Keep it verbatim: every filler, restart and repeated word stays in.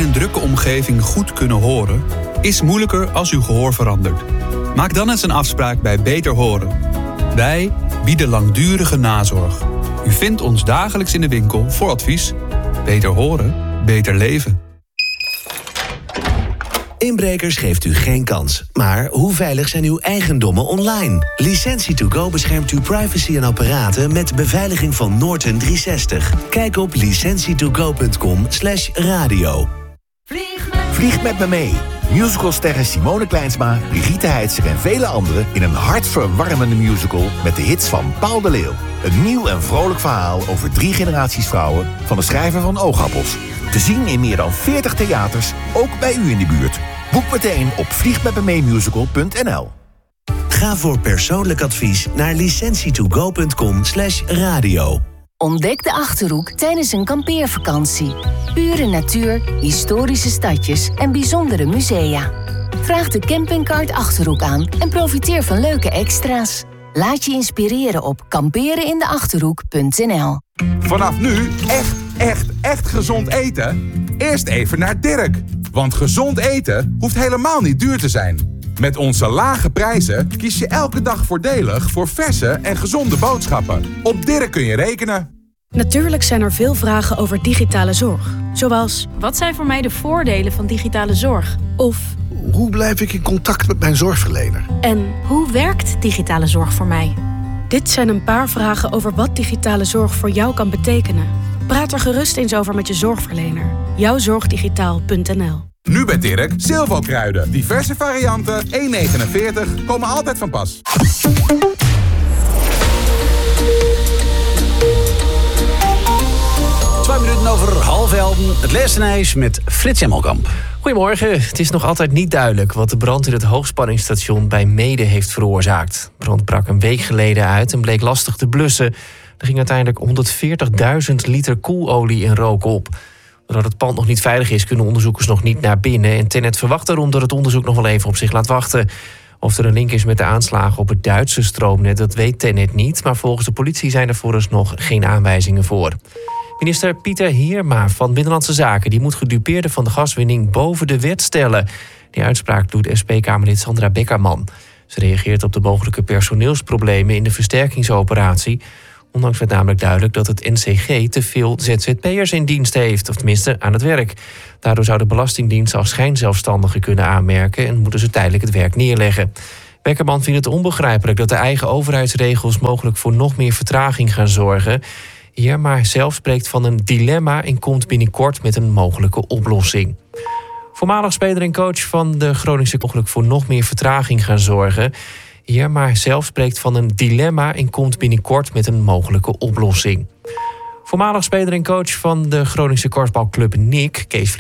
een drukke omgeving goed kunnen horen is moeilijker als uw gehoor verandert. Maak dan eens een afspraak bij Beter Horen. Wij bieden langdurige nazorg. U vindt ons dagelijks in de winkel voor advies. Beter horen, beter leven. Inbrekers geeft u geen kans. Maar hoe veilig zijn uw eigendommen online? Licentie to go beschermt uw privacy en apparaten met beveiliging van Norton driehonderdzestig. Kijk op licentietogo.com slash radio. Vlieg met, Vlieg met me mee. Musicalsterren Simone Kleinsma, Brigitte Heitzer en vele anderen in een hartverwarmende musical met de hits van Paul de Leeuw. Een nieuw en vrolijk verhaal over drie generaties vrouwen van de schrijver van Oogappels. Te zien in meer dan veertig theaters, ook bij u in de buurt. Boek meteen op vliegmetmemeemusical punt n l. Ga voor persoonlijk advies naar licentietogo.com slash radio. Ontdek de Achterhoek tijdens een kampeervakantie. Pure natuur, historische stadjes en bijzondere musea. Vraag de campingkaart Achterhoek aan en profiteer van leuke extra's. Laat je inspireren op kamperenindeachterhoek punt n l. Vanaf nu echt, echt, echt gezond eten? Eerst even naar Dirk. Want gezond eten hoeft helemaal niet duur te zijn. Met onze lage prijzen kies je elke dag voordelig voor verse en gezonde boodschappen. Op Dirk kun je rekenen. Natuurlijk zijn er veel vragen over digitale zorg. Zoals, wat zijn voor mij de voordelen van digitale zorg? Of, hoe blijf ik in contact met mijn zorgverlener? En, hoe werkt digitale zorg voor mij? Dit zijn een paar vragen over wat digitale zorg voor jou kan betekenen. Praat er gerust eens over met je zorgverlener. jouwzorgdigitaal punt n l. Nu bij Dirk, Silvo-kruiden. Diverse varianten, één negenenveertig, komen altijd van pas. Twee minuten over half elf. Het Lestenijs met Frits Hemmelkamp. Goedemorgen. Het is nog altijd niet duidelijk wat de brand in het hoogspanningsstation bij Meeden heeft veroorzaakt. De brand brak een week geleden uit en bleek lastig te blussen. Er ging uiteindelijk honderdveertigduizend liter koelolie in rook op. Doordat het pand nog niet veilig is, kunnen onderzoekers nog niet naar binnen. En Tennet verwacht daarom dat het onderzoek nog wel even op zich laat wachten. Of er een link is met de aanslagen op het Duitse stroomnet, dat weet Tennet niet. Maar volgens de politie zijn er vooralsnog geen aanwijzingen voor. Minister Pieter Heerma van Binnenlandse Zaken die moet gedupeerden van de gaswinning boven de wet stellen. Die uitspraak doet S P-Kamerlid Sandra Beckerman. Ze reageert op de mogelijke personeelsproblemen in de versterkingsoperatie. Ondanks werd namelijk duidelijk dat het N C G te veel Z Z P'ers in dienst heeft, of tenminste aan het werk. Daardoor zou de Belastingdienst als schijnzelfstandigen kunnen aanmerken en moeten ze tijdelijk het werk neerleggen. Beckerman vindt het onbegrijpelijk dat de eigen overheidsregels mogelijk voor nog meer vertraging gaan zorgen. Heerma zelf spreekt van een dilemma en komt binnenkort met een mogelijke oplossing. Voormalig speler en coach van de Groningse mogelijk voor nog meer vertraging gaan zorgen. Heerma zelf spreekt van een dilemma en komt binnenkort met een mogelijke oplossing. Voormalig speler en coach van de Groningse korfbalclub N I C, Kees